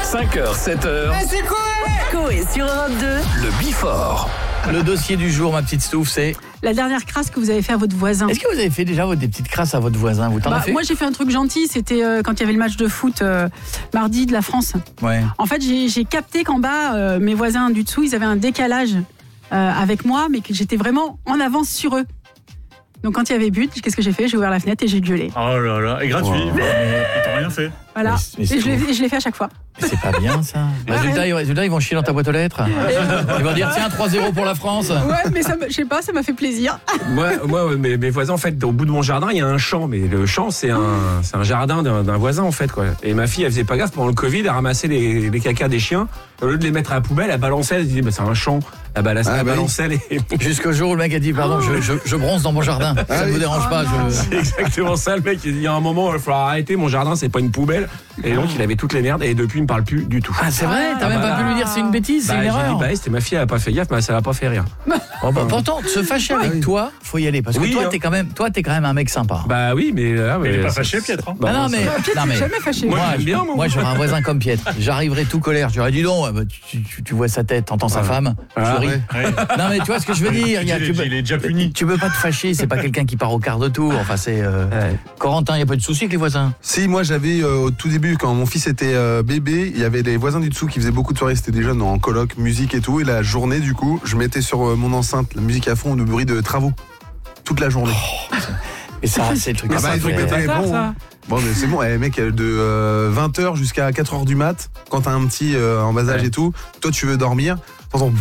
5h, 7h. C'est quoi Coé sur Europe 2. Le Before. Le dossier du jour, ma petite Stouff, c'est... La dernière crasse que vous avez fait à votre voisin. Est-ce que vous avez fait déjà des petites crasses à votre voisin? Vous t'en avez fait? Moi, j'ai fait un truc gentil. C'était quand il y avait le match de foot mardi de la France. Ouais. En fait, j'ai capté qu'en bas, mes voisins du dessous, ils avaient un décalage avec moi, mais que j'étais vraiment en avance sur eux. Donc quand il y avait but, qu'est-ce que j'ai fait? J'ai ouvert la fenêtre et j'ai gueulé. Oh là là, et gratuit. Wow. T'as rien fait. Voilà. Mais Et je l'ai fait à chaque fois. C'est pas bien ça. Résultat, ils vont chier dans ta boîte aux lettres. Ils vont dire tiens 3-0 pour la France. Ouais, mais je sais pas, ça m'a fait plaisir. Moi, mes voisins, en fait, au bout de mon jardin, il y a un champ, mais le champ, c'est un jardin d'un voisin, en fait, quoi. Et ma fille, elle faisait pas gaffe pendant le Covid, elle ramassait les cacas des chiens. Au lieu de les mettre à la poubelle, elle balançait, elle disait, c'est un champ. Elle balançait les... Jusqu'au jour où le mec a dit pardon, je bronze dans mon jardin. Ça ne vous dérange pas. C'est exactement ça, le mec. Il y a un moment, il va falloir arrêter, mon jardin, c'est pas une poubelle. Et donc, il avait toutes les merdes, et depuis, il me parle plus du tout. Ah, c'est vrai? T'as même pas pu lui dire c'est une bêtise, c'est une erreur. J'ai dit, c'était ma fille, elle a pas fait gaffe, mais ça l'a pas fait rire. Pourtant, se fâcher avec toi, faut y aller. Parce que toi, t'es quand même un mec sympa. Bah oui, mais là, Mais il est pas fâché, Pietre. Non, mais Jamais fâché. moi, j'aurais un voisin comme Pietre. J'arriverais tout colère. J'aurais dit non, tu vois sa tête, t'entends sa femme, tu ris. Non, mais tu vois ce que je veux dire. Il est déjà puni. Tu peux pas te fâcher, c'est pas quelqu'un qui part au quart de tour. Enfin, c'est. Corentin, il y a pas de souci avec les voisins? Si, moi j'avais au tout début, quand mon fils était bébé, il y avait des voisins du dessous qui faisaient beaucoup de soirées, c'était des jeunes en coloc, musique et tout. Et la journée, du coup, je mettais sur mon enceinte la musique à fond, le bruit de travaux. Toute la journée. Et ça, c'est le truc. les trucs métal, bon. Bon, mais c'est bon, mec, de 20h jusqu'à 4h du mat, quand t'as un petit en bas âge et tout, toi tu veux dormir, t'entends.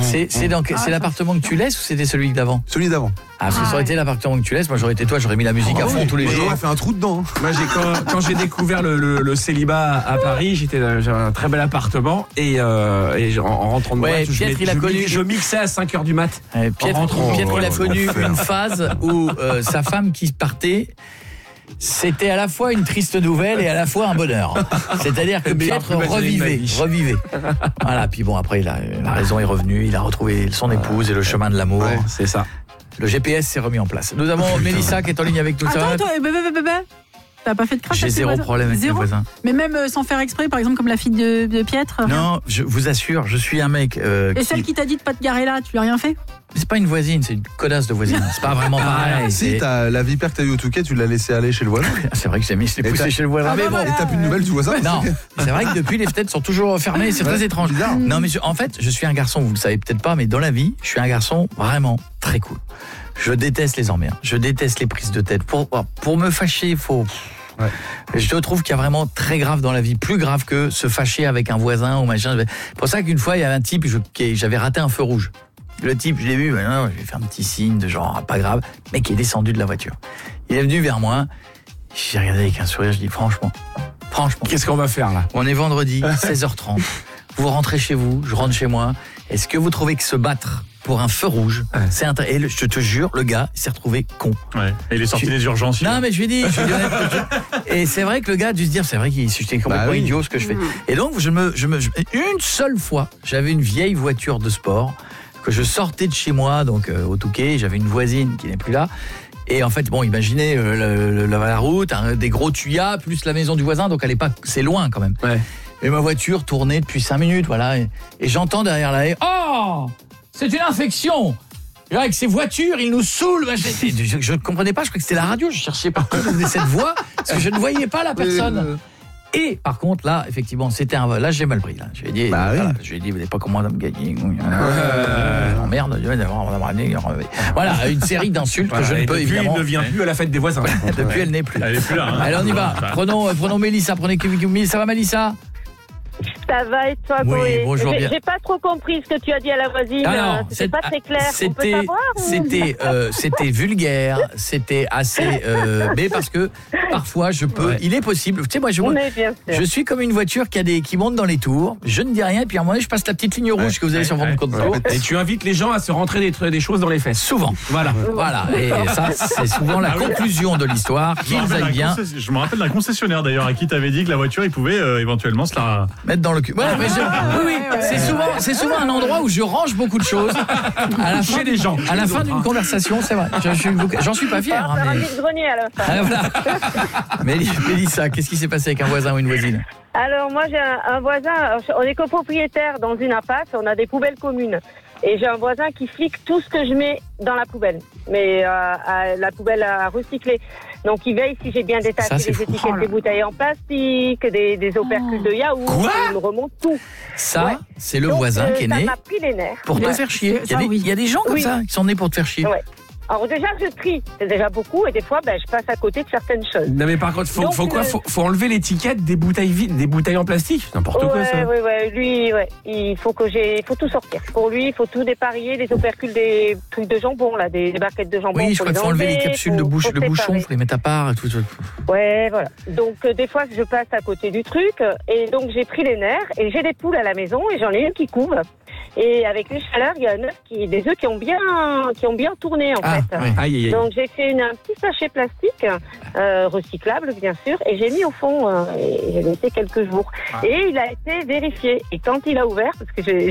C'est l'appartement que tu laisses ou c'était celui d'avant? Celui d'avant. Ah, parce que ça aurait été l'appartement que tu laisses, moi j'aurais été toi, j'aurais mis la musique à fond tous les jours. J'aurais fait un trou dedans. Moi, quand j'ai découvert le célibat à Paris, j'avais un très bel appartement et en rentrant de boîte, je mixais à 5h du mat. Pietre, il a connu une phase où sa femme qui partait, c'était à la fois une triste nouvelle et à la fois un bonheur. C'est-à-dire que Pietre revivait. Voilà, puis bon, après, la raison est revenue, il a retrouvé son épouse et le chemin de l'amour. Ouais, c'est ça. Le GPS s'est remis en place. Nous avons Mélissa qui est en ligne avec nous. Attends, t'as pas fait de crasse? J'ai zéro problème avec mes voisins. Mais même sans faire exprès, par exemple, comme la fille de Pietre? Non, je vous assure, je suis un mec... Et celle qui t'a dit de pas te garer là, tu lui as rien fait? C'est pas une voisine, c'est une connasse de voisine. C'est pas vraiment pareil. Si, t'as la vipère que t'as eu au Touquet, tu l'as laissé aller chez le voisin. C'est vrai que je l'ai poussé chez le voisin. Mais bon, et t'as plus de nouvelles du voisin? Non, c'est vrai que depuis les fenêtres sont toujours fermées, c'est très étrange. Non, mais en fait, je suis un garçon, vous le savez peut-être pas, mais dans la vie, je suis un garçon vraiment très cool. Je déteste les emmerdes, je déteste les prises de tête. Pour me fâcher, il faut... Ouais. Je trouve qu'il y a vraiment très grave dans la vie, plus grave que se fâcher avec un voisin ou machin. C'est pour ça qu'une fois, il y avait un type, j'avais raté un feu rouge. Le type, je l'ai vu, maintenant, j'ai fait un petit signe de genre, pas grave, mais qui est descendu de la voiture. Il est venu vers moi, j'ai regardé avec un sourire, je dis franchement. Qu'est-ce qu'on va faire là? On est vendredi, 16h30, vous rentrez chez vous, je rentre chez moi. Est-ce que vous trouvez que se battre pour un feu rouge, c'est et je te jure, le gars s'est retrouvé con. Ouais. Et il est sorti des urgences. Non, mais je lui ai dit et c'est vrai que le gars a dû se dire, c'est vrai qu'il c'était complètement idiot ce que je fais. Et donc, une seule fois, j'avais une vieille voiture de sport que je sortais de chez moi, donc au Touquet, j'avais une voisine qui n'est plus là. Et en fait, bon, imaginez la route, des gros tuyas, plus la maison du voisin, donc elle est pas, c'est loin quand même. Ouais. Et ma voiture tournait depuis 5 minutes, voilà. Et j'entends derrière la haie, oh, c'est une infection. Avec ces voitures, ils nous saoulent. Je ne comprenais pas, je croyais que c'était la radio. Je cherchais partout cette voix, parce que je ne voyais pas la personne. Et par contre, là, effectivement, c'était là, j'ai mal pris. Là. Je lui ai dit, vous n'avez pas comment me gagner. Merde, voilà, une série d'insultes que je ne peux évidemment. Elle ne vient plus à la fête des voisins. Depuis, elle n'est plus. Elle est plus là. Hein. Allez, on y va. Prenons Mélissa. Ça va, Mélissa? Ça va et toi, oui, Coé? Bonjour, bien. J'ai pas trop compris ce que tu as dit à la voisine. Alors, c'était pas très clair. On peut savoir, c'était vulgaire, c'était assez mais parce que parfois il est possible. Tu sais, moi je suis comme une voiture qui monte dans les tours, je ne dis rien, et puis à un moment donné, je passe la petite ligne rouge que vous avez sur votre compte de tour. Et tu invites les gens à se rentrer des choses dans les fesses. Souvent. Voilà. Et ça, c'est souvent la conclusion de l'histoire. Qu'ils aillent bien. Je me rappelle d'un concessionnaire d'ailleurs à qui t'avais dit que la voiture, il pouvait éventuellement se la mettre dans le cul. Ouais, mais oui, c'est souvent un endroit où je range beaucoup de choses. Chez les gens. À la fin d'une conversation, c'est vrai. J'en suis pas fier. Un vide-grenier à la fin. Voilà. Mélissa, qu'est-ce qui s'est passé avec un voisin ou une voisine? Alors moi j'ai un voisin, on est copropriétaire dans une impasse, on a des poubelles communes. Et j'ai un voisin qui flique tout ce que je mets dans la poubelle, mais la poubelle à recycler. Donc il veille si j'ai bien détaché les étiquettes des bouteilles en plastique, des opercules de yaourt, il me remonte tout. Ça, c'est le voisin qui est né ça m'a pris les nerfs. pour te faire chier. Il y a des gens comme ça qui sont nés pour te faire chier. Ouais. Alors déjà, je trie, c'est déjà beaucoup, et des fois, je passe à côté de certaines choses. Non mais par contre, faut enlever l'étiquette des bouteilles vides, des bouteilles en plastique. N'importe quoi ça. Lui, il faut tout sortir. Pour lui, il faut tout dépareiller, des opercules, des trucs de jambon là, des barquettes de jambon. Oui, je crois qu'il faut enlever les capsules de bouchon, le bouchon, faut les mettre à part. Tout. Ouais, voilà. Donc des fois, je passe à côté du truc, et donc j'ai pris les nerfs, et j'ai des poules à la maison, et j'en ai une qui couve. Et avec les chaleurs, il y a des œufs qui ont bien tourné en fait. Oui. Aïe. Donc j'ai fait un petit sachet plastique recyclable bien sûr, et j'ai mis au fond et j'ai laissé quelques jours. Et il a été vérifié. Et quand il a ouvert, parce que il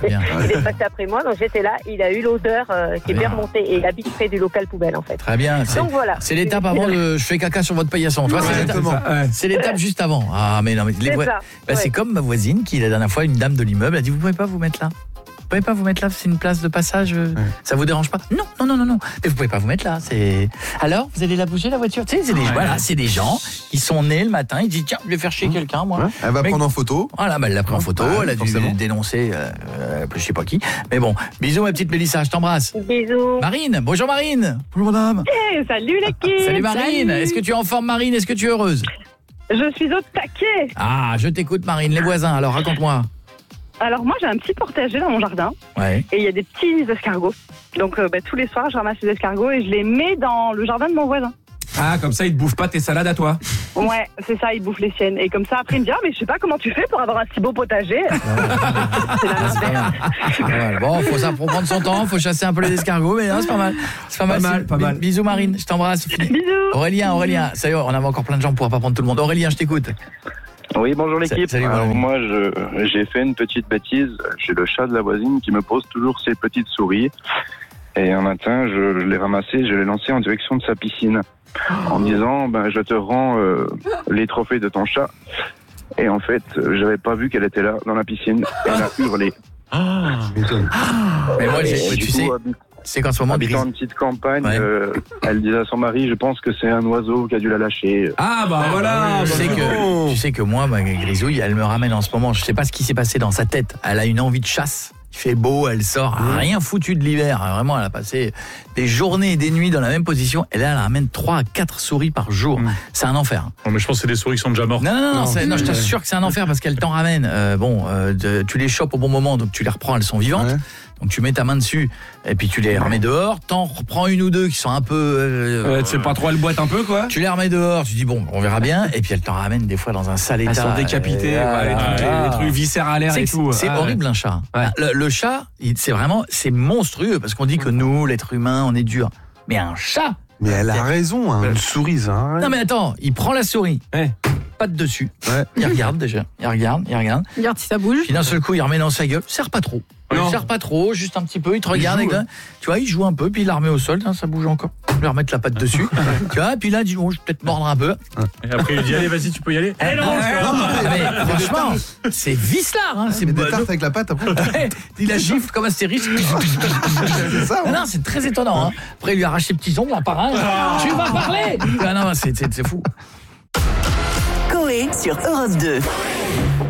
est passé après moi, donc j'étais là, il a eu l'odeur qui est bien remontée, et il habite près du local poubelle en fait. Très bien. Donc voilà. C'est l'étape avant de je fais caca sur votre paillasson. Tu vois, c'est l'étape juste avant. Ah mais non, mais c'est comme ma voisine qui la dernière fois, une dame de l'immeuble a dit vous pouvez pas vous mettre là. Vous pouvez pas vous mettre là, c'est une place de passage, ça vous dérange pas? Non. Mais vous pouvez pas vous mettre là, c'est... Alors, vous allez la bouger la voiture? Tu sais, c'est des gens qui sont nés le matin, ils disent tiens, je vais faire chier quelqu'un, moi. Elle va prendre en photo. Voilà, elle l'a pris en photo, elle a dû dénoncer, je sais pas qui. Mais bon, bisous ma petite Mélissa, je t'embrasse. Bisous. Marine, bonjour Marine. Bonjour madame. Salut l'équipe. Salut Marine, est-ce que tu es en forme Marine? Est-ce que tu es heureuse? Je suis au taquet. Ah, je t'écoute Marine, les voisins, alors raconte-moi. Alors moi j'ai un petit potager dans mon jardin et il y a des petits escargots. Donc tous les soirs je ramasse les escargots et je les mets dans le jardin de mon voisin. Ah, comme ça ils te bouffent pas tes salades à toi. Ouais, c'est ça, ils bouffent les siennes. Et comme ça après il me dit mais je sais pas comment tu fais pour avoir un si beau potager. Bon, faut prendre son temps, faut chasser un peu les escargots, mais c'est pas mal. C'est pas mal. Bisous Marine, je t'embrasse. Bisous. Aurélien, ça y est, on avait encore plein de gens pour pas prendre tout le monde. Aurélien, je t'écoute. Oui, bonjour l'équipe. Salut, alors moi, j'ai fait une petite bêtise. J'ai le chat de la voisine qui me pose toujours ses petites souris. Et un matin, je l'ai ramassé, je l'ai lancé en direction de sa piscine. En me disant, je te rends les trophées de ton chat. Et en fait, j'avais pas vu qu'elle était là, dans la piscine. Et elle a hurlé. Mais moi, tu sais... C'est qu'en ce moment, habitant une petite campagne, elle disait à son mari, je pense que c'est un oiseau qui a dû la lâcher. Ah voilà. Tu sais que moi, ma Grisouille, elle me ramène en ce moment. Je sais pas ce qui s'est passé dans sa tête. Elle a une envie de chasse. Il fait beau, elle sort, rien foutu de l'hiver. Vraiment, elle a passé des journées et des nuits dans la même position. Et là, elle ramène 3 à 4 souris par jour. C'est un enfer. Non, mais je pense que c'est des souris qui sont déjà mortes. Non, je t'assure que c'est un enfer parce qu'elle t'en ramène. Tu les chopes au bon moment, donc tu les reprends, elles sont vivantes. Ouais. Donc tu mets ta main dessus et puis tu les remets dehors, t'en reprends une ou deux qui sont un peu... tu sais pas trop, elles boitent un peu quoi. Tu les remets dehors, tu dis bon, on verra bien, et puis elles t'en ramènent des fois dans un sale état. Elles sont décapitées, les trucs viscéralaires et tout. C'est horrible un chat. Ouais. Le chat, c'est monstrueux parce qu'on dit que nous, l'être humain, on est dur. Mais un chat... Mais elle a raison, une souris, ça. Non mais attends, il prend la souris. Patte dessus. Il regarde déjà. Il regarde. Il regarde si ça bouge. Puis d'un seul coup, il remet dans sa gueule. Serre pas trop. Il serre pas trop, juste un petit peu. Il te regarde. Tu vois, il joue un peu, puis il la remet au sol. Ça bouge encore. Il va remettre la patte dessus. Tu vois, puis là, il dit, je vais peut-être mordre un peu. Et après, il dit, allez, vas-y, tu peux y aller. Mais franchement, c'est vicelard. C'est des tartes avec la patte après. Il la gifle comme Astérix. C'est ça. Non, c'est très étonnant. Après, il lui arrache ses petits ongles, un par un. Tu vas parler. Non, c'est fou. Coé sur Europe 2.